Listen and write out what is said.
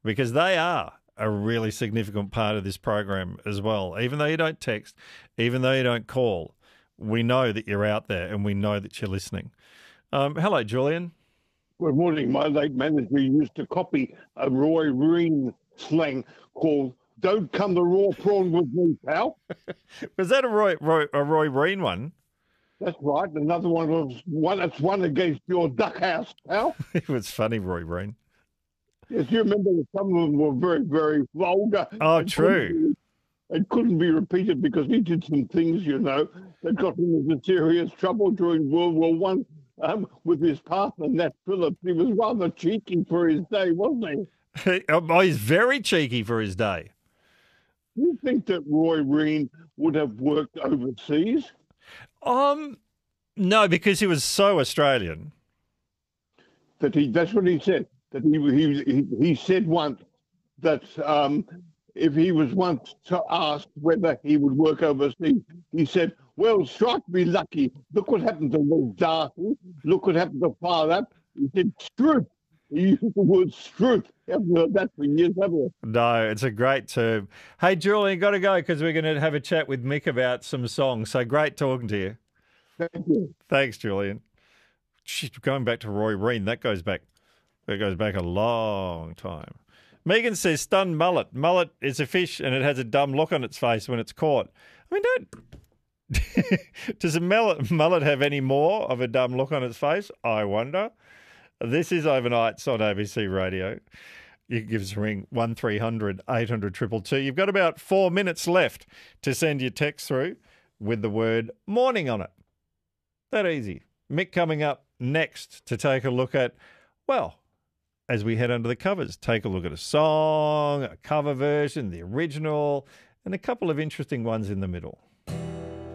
because they are a really significant part of this program as well. Even though you don't text, even though you don't call, we know that you're out there and we know that you're listening. Hello, Julian. Good morning. My late manager used to copy a Roy Reen slang called "Don't come the raw prawn with me, pal." Was that a Roy Reen one? That's right. Another one was one against your duck house, pal. It was funny, Roy Reen. Yes, you remember that some of them were very, very vulgar. Oh, true. It couldn't be repeated because he did some things, that got him into serious trouble during World War One. With his partner, Nat Phillips. He was rather cheeky for his day, wasn't he? Oh, he's very cheeky for his day. Do you think that Roy Reen would have worked overseas? No, because he was so Australian. That's what he said. That he said once that if he was once asked whether he would work overseas, he said, "Well, strike me lucky. Look what happened to Lord Darcy. Look what happened to Father." He said, "Struth." He used the word "struth." Haven't heard that for years, have you? No, it's a great term. Hey, Julian, got to go because we're going to have a chat with Mick about some songs. So great talking to you. Thank you. Thanks, Julian. Going back to Roy Reen, that goes back a long time. Megan says, stunned mullet. Mullet is a fish and it has a dumb look on its face when it's caught. I mean, does a mullet have any more of a dumb look on its face? I wonder. This is Overnights on ABC Radio. You can give us a ring, 1300 800 222. You've got about 4 minutes left to send your text through with the word morning on it. That easy. Mick coming up next to take a look at, well, as we head under the covers, take a look at a song, a cover version, the original, and a couple of interesting ones in the middle.